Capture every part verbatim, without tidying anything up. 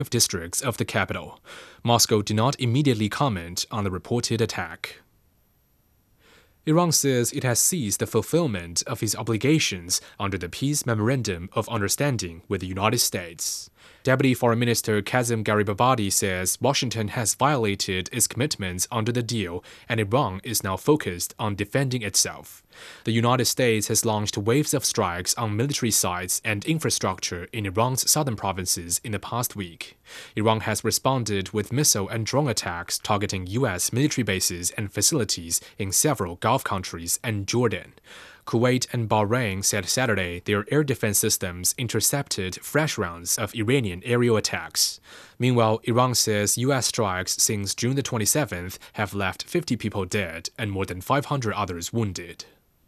districts of the capital. Moscow did not immediately comment on the reported attack. Iran says it has ceased the fulfillment of its obligations under the Peace Memorandum of Understanding with the United States. Deputy Foreign Minister Kazem Garibabadi says Washington has violated its commitments under the deal, and Iran is now focused on defending itself. The United States has launched waves of strikes on military sites and infrastructure in Iran's southern provinces in the past week. Iran has responded with missile and drone attacks targeting U S military bases and facilities in several Gulf countries and Jordan. Kuwait and Bahrain said Saturday their air defense systems intercepted fresh rounds of Iranian aerial attacks. Meanwhile, Iran says U S strikes since June the twenty-seventh have left fifty people dead and more than five hundred others wounded.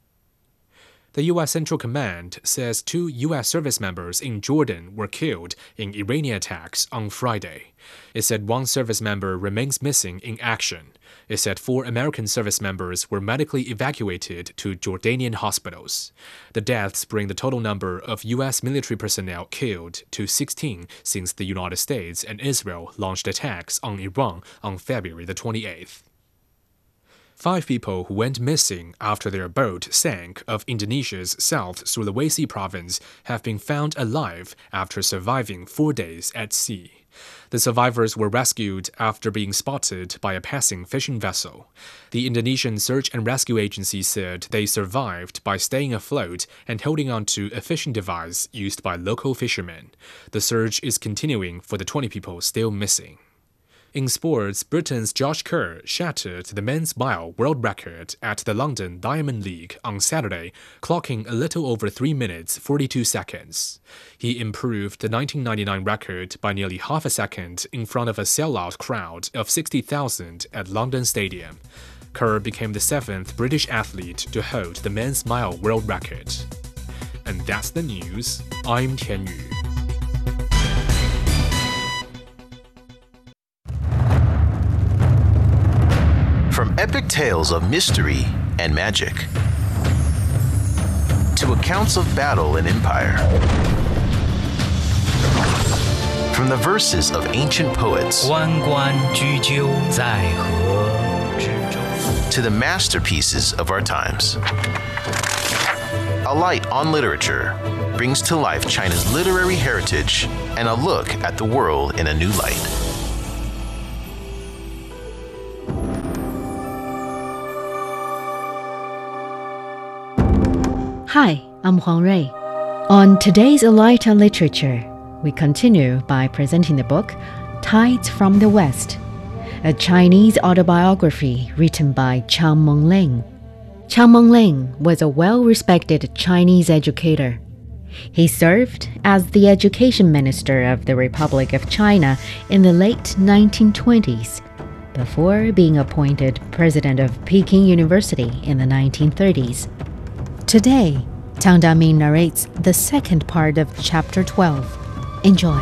The U S Central Command says two U S service members in Jordan were killed in Iranian attacks on Friday. It said one service member remains missing in action. It said four American service members were medically evacuated to Jordanian hospitals. The deaths bring the total number of U S military personnel killed to sixteen since the United States and Israel launched attacks on Iran on February the twenty-eighth. Five people who went missing after their boat sank off Indonesia's South Sulawesi province have been found alive after surviving four days at sea. The survivors were rescued after being spotted by a passing fishing vessel. The Indonesian Search and Rescue Agency said they survived by staying afloat and holding onto a fishing device used by local fishermen. The search is continuing for the twenty people still missing. In sports, Britain's Josh Kerr shattered the men's mile world record at the London Diamond League on Saturday, clocking a little over three minutes forty-two seconds. He improved the nineteen ninety-nine record by nearly half a second in front of a sellout crowd of sixty thousand at London Stadium. Kerr became the seventh British athlete to hold the men's mile world record. And that's the news. I'm Tian Yu. From epic tales of mystery and magic to accounts of battle and empire, from the verses of ancient poets 万观雎鸠，在河之洲 to the masterpieces of our times. A Light on Literature brings to life China's literary heritage and a look at the world in a new light. Hi, I'm Huang Rui. On today's A Light on Literature, we continue by presenting the book Tides from the West, a Chinese autobiography written by Chang Mengling. Chang Mengling was a well-respected Chinese educator. He served as the education minister of the Republic of China in the late nineteen twenties, before being appointed president of Peking University in the nineteen thirties. Today, Tang Damin narrates the second part of Chapter twelve. Enjoy.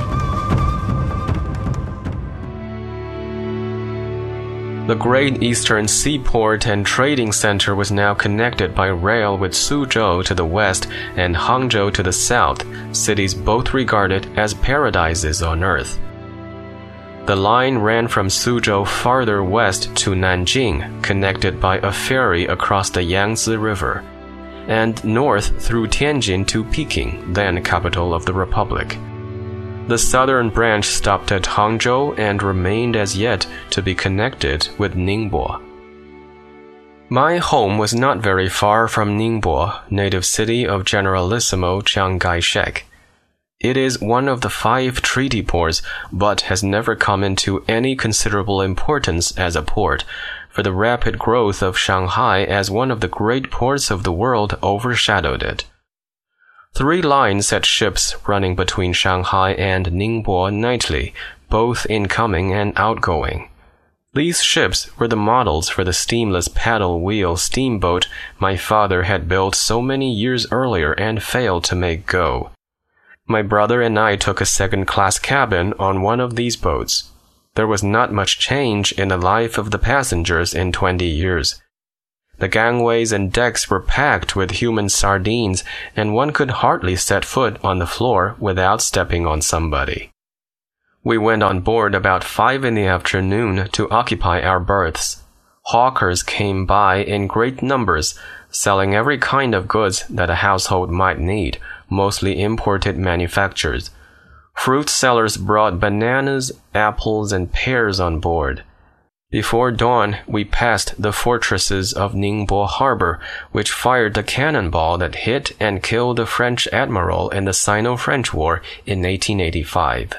The Great Eastern Seaport and Trading Center was now connected by rail with Suzhou to the west and Hangzhou to the south, cities both regarded as paradises on earth. The line ran from Suzhou farther west to Nanjing, connected by a ferry across the Yangtze River, and north through Tianjin to Peking, then capital of the Republic. The southern branch stopped at Hangzhou and remained as yet to be connected with Ningbo. My home was not very far from Ningbo, native city of Generalissimo Chiang Kai-shek. It is one of the five treaty ports, but has never come into any considerable importance as a port, for the rapid growth of Shanghai as one of the great ports of the world overshadowed it. Three lines had ships running between Shanghai and Ningbo nightly, both incoming and outgoing. These ships were the models for the steamless paddle-wheel steamboat my father had built so many years earlier and failed to make go. My brother and I took a second-class cabin on one of these boats. There was not much change in the life of the passengers in twenty years. The gangways and decks were packed with human sardines, and one could hardly set foot on the floor without stepping on somebody. We went on board about five in the afternoon to occupy our berths. Hawkers came by in great numbers, selling every kind of goods that a household might need, mostly imported manufactures. Fruit sellers brought bananas, apples, and pears on board. Before dawn, we passed the fortresses of Ningbo Harbor, which fired the cannonball that hit and killed the French admiral in the Sino-French War in eighteen eighty-five.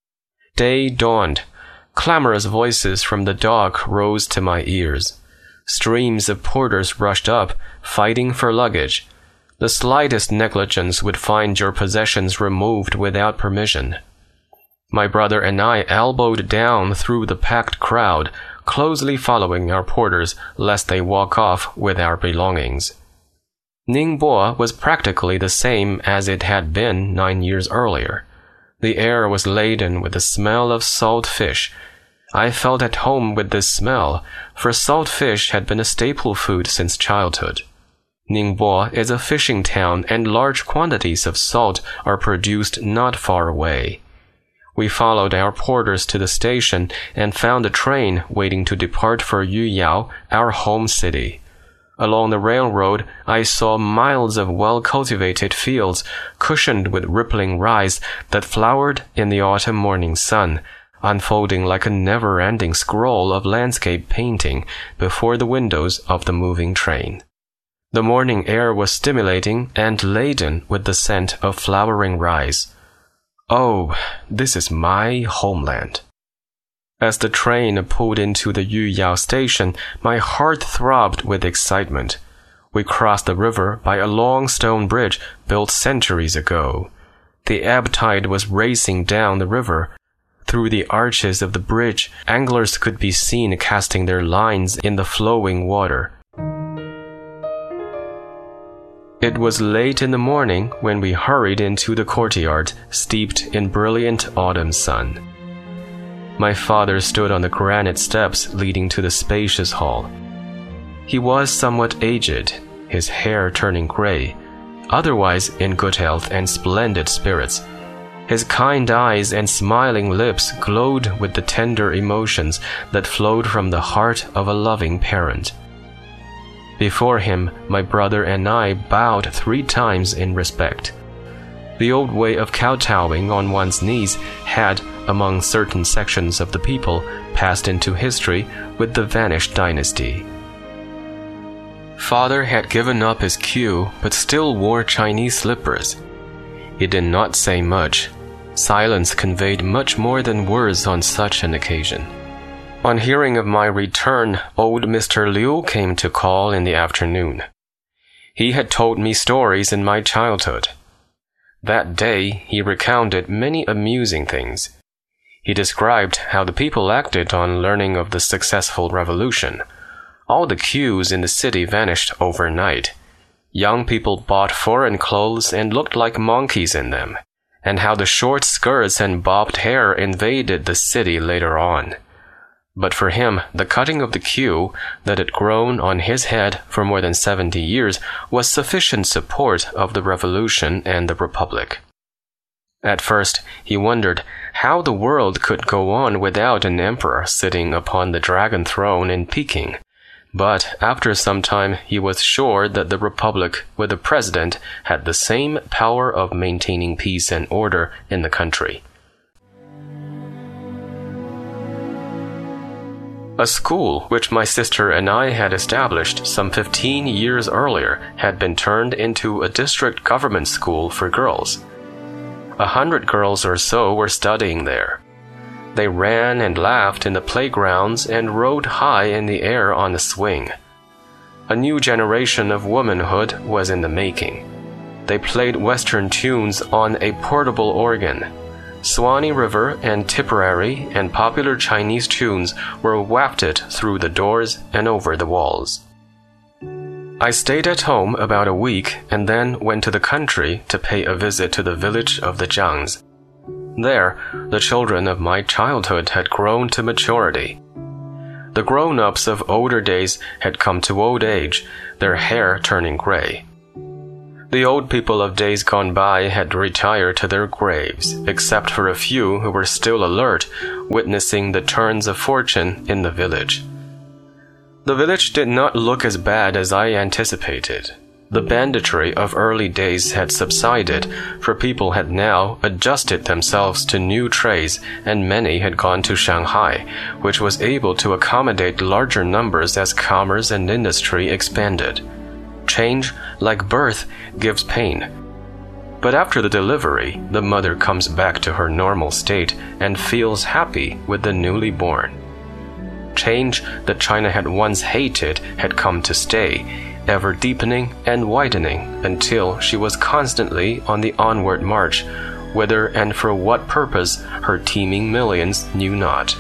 Day dawned. Clamorous voices from the dock rose to my ears. Streams of porters rushed up, fighting for luggage. The slightest negligence would find your possessions removed without permission. My brother and I elbowed down through the packed crowd, closely following our porters lest they walk off with our belongings. Ningbo was practically the same as it had been nine years earlier. The air was laden with the smell of salt fish. I felt at home with this smell, for salt fish had been a staple food since childhood. Ningbo is a fishing town, and large quantities of salt are produced not far away. We followed our porters to the station and found a train waiting to depart for Yuyao, our home city. Along the railroad, I saw miles of well-cultivated fields, cushioned with rippling rice that flowered in the autumn morning sun, unfolding like a never-ending scroll of landscape painting before the windows of the moving train. The morning air was stimulating and laden with the scent of flowering rice. Oh, this is my homeland. As the train pulled into the Yuyao station, my heart throbbed with excitement. We crossed the river by a long stone bridge built centuries ago. The ebb tide was racing down the river. Through the arches of the bridge, anglers could be seen casting their lines in the flowing water. It was late in the morning when we hurried into the courtyard, steeped in brilliant autumn sun. My father stood on the granite steps leading to the spacious hall. He was somewhat aged, his hair turning gray, otherwise in good health and splendid spirits. His kind eyes and smiling lips glowed with the tender emotions that flowed from the heart of a loving parent. Before him, my brother and I bowed three times in respect. The old way of kowtowing on one's knees had, among certain sections of the people, passed into history with the vanished dynasty. Father had given up his queue, but still wore Chinese slippers. He did not say much. Silence conveyed much more than words on such an occasion. On hearing of my return, old Mister Liu came to call in the afternoon. He had told me stories in my childhood. That day, he recounted many amusing things. He described how the people acted on learning of the successful revolution. All the queues in the city vanished overnight. Young people bought foreign clothes and looked like monkeys in them, and how the short skirts and bobbed hair invaded the city later on. But for him, the cutting of the queue that had grown on his head for more than seventy years was sufficient support of the revolution and the republic. At first, he wondered how the world could go on without an emperor sitting upon the dragon throne in Peking. But after some time, he was sure that the republic with a president had the same power of maintaining peace and order in the country. A school which my sister and I had established some fifteen years earlier had been turned into a district government school for girls. A hundred girls or so were studying there. They ran and laughed in the playgrounds and rode high in the air on a swing. A new generation of womanhood was in the making. They played Western tunes on a portable organ. Swanee River and Tipperary and popular Chinese tunes were wafted through the doors and over the walls. I stayed at home about a week and then went to the country to pay a visit to the village of the Zhangs. There, the children of my childhood had grown to maturity. The grown-ups of older days had come to old age, their hair turning gray. The old people of days gone by had retired to their graves, except for a few who were still alert, witnessing the turns of fortune in the village. The village did not look as bad as I anticipated. The banditry of early days had subsided, for people had now adjusted themselves to new trades, and many had gone to Shanghai, which was able to accommodate larger numbers as commerce and industry expanded. Change, like birth, gives pain. But after the delivery, the mother comes back to her normal state and feels happy with the newly born. Change that China had once hated had come to stay, ever deepening and widening until she was constantly on the onward march, whither and for what purpose her teeming millions knew not.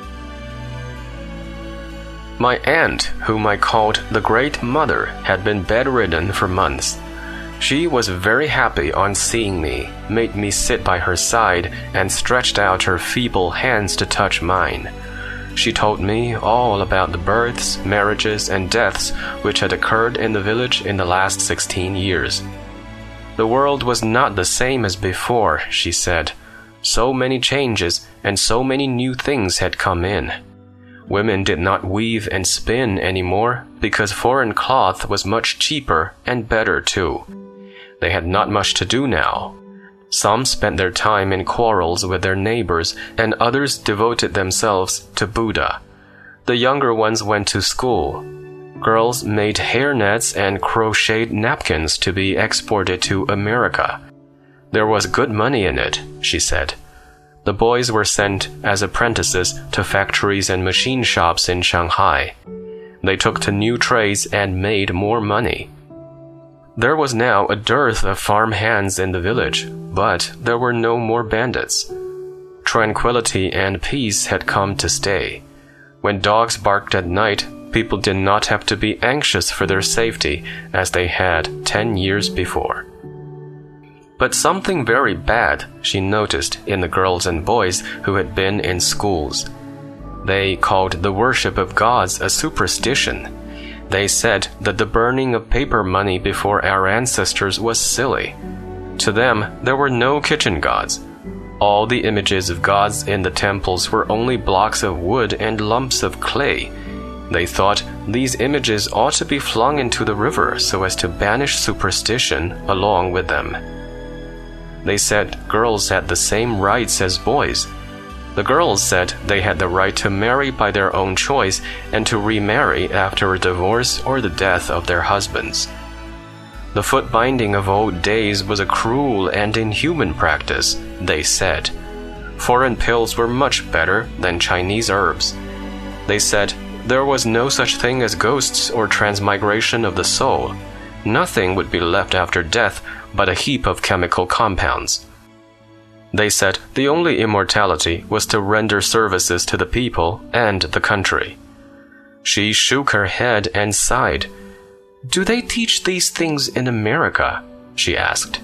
My aunt, whom I called the Great Mother, had been bedridden for months. She was very happy on seeing me, made me sit by her side, and stretched out her feeble hands to touch mine. She told me all about the births, marriages, and deaths which had occurred in the village in the last sixteen years. The world was not the same as before, she said. So many changes and so many new things had come in. Women did not weave and spin anymore because foreign cloth was much cheaper and better too. They had not much to do now. Some spent their time in quarrels with their neighbors, and others devoted themselves to Buddha. The younger ones went to school. Girls made hairnets and crocheted napkins to be exported to America. There was good money in it, she said. The boys were sent as apprentices to factories and machine shops in Shanghai. They took to new trades and made more money. There was now a dearth of farm hands in the village, but there were no more bandits. Tranquility and peace had come to stay. When dogs barked at night, people did not have to be anxious for their safety as they had ten years before. But something very bad she noticed in the girls and boys who had been in schools. They called the worship of gods a superstition. They said that the burning of paper money before our ancestors was silly. To them, there were no kitchen gods. All the images of gods in the temples were only blocks of wood and lumps of clay. They thought these images ought to be flung into the river so as to banish superstition along with them. They said girls had the same rights as boys. The girls said they had the right to marry by their own choice and to remarry after a divorce or the death of their husbands. The foot binding of old days was a cruel and inhuman practice, they said. Foreign pills were much better than Chinese herbs. They said there was no such thing as ghosts or transmigration of the soul. Nothing would be left after death but a heap of chemical compounds. They said the only immortality was to render services to the people and the country. She shook her head and sighed. "Do they teach these things in America?" she asked.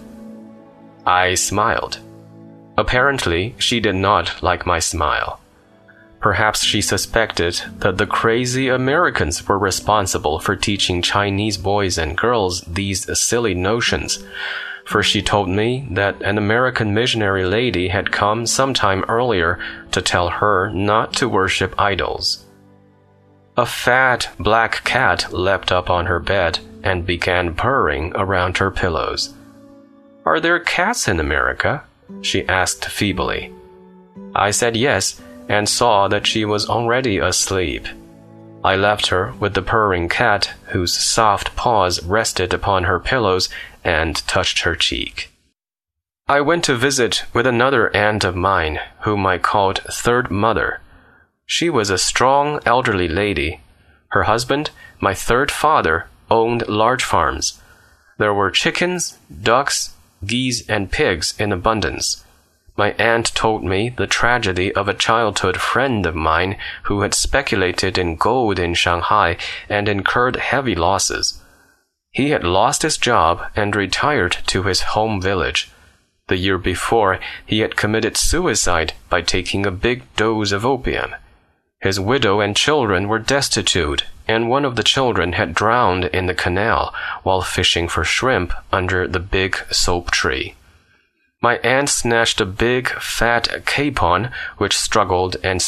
I smiled. Apparently, she did not like my smile. Perhaps she suspected that the crazy Americans were responsible for teaching Chinese boys and girls these silly notions, for she told me that an American missionary lady had come sometime earlier to tell her not to worship idols. A fat black cat leapt up on her bed and began purring around her pillows. "Are there cats in America?" she asked feebly. I said yes, and saw that she was already asleep. I left her with the purring cat, whose soft paws rested upon her pillows and touched her cheek. I went to visit with another aunt of mine, whom I called Third Mother. She was a strong elderly lady. Her husband, my third father, owned large farms. There were chickens, ducks, geese, and pigs in abundance. My aunt told me the tragedy of a childhood friend of mine who had speculated in gold in Shanghai and incurred heavy losses. He had lost his job and retired to his home village. The year before, he had committed suicide by taking a big dose of opium. His widow and children were destitute, and one of the children had drowned in the canal while fishing for shrimp under the big soap tree. My aunt snatched a big, fat capon, which struggled and